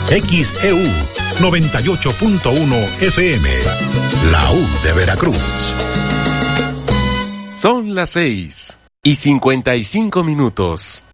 XEU 98.1 FM, la U de Veracruz. Son las 6:55.